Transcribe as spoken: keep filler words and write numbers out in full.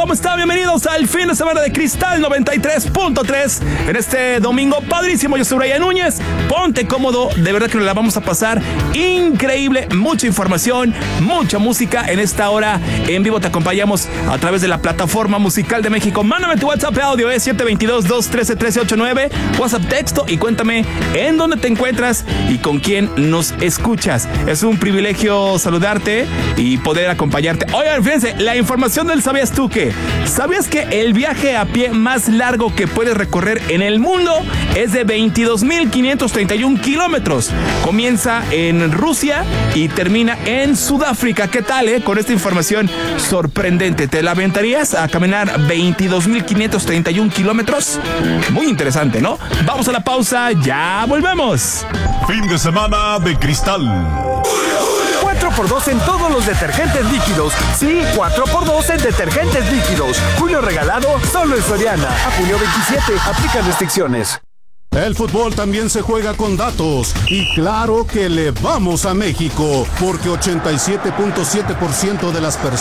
¿Cómo están? Bienvenidos al fin de semana de Cristal noventa y tres punto tres. En este domingo padrísimo, yo soy Brian Núñez. Ponte cómodo, de verdad que nos la vamos a pasar increíble. Mucha información, mucha música. En esta hora en vivo te acompañamos a través de la plataforma musical de México. Mándame tu WhatsApp de audio, es siete dos dos, dos uno tres, uno tres ocho nueve. WhatsApp texto y cuéntame en dónde te encuentras y con quién nos escuchas. Es un privilegio saludarte y poder acompañarte. Oigan, fíjense, la información del ¿sabías tú qué? ¿Sabías que el viaje a pie más largo que puedes recorrer en el mundo es de veintidós mil quinientos treinta y uno kilómetros? Comienza en Rusia y termina en Sudáfrica. ¿Qué tal, eh? Con esta información sorprendente. ¿Te la aventarías a caminar veintidós mil quinientos treinta y uno kilómetros? Muy interesante, ¿no? Vamos a la pausa, ya volvemos. Fin de semana de Cristal. cuatro por dos en todos los detergentes líquidos. Sí, cuatro por dos en detergentes líquidos. Julio regalado solo en Soriana. A junio veintisiete. Aplican restricciones. El fútbol también se juega con datos. Y claro que le vamos a México, porque ochenta y siete punto siete por ciento de las personas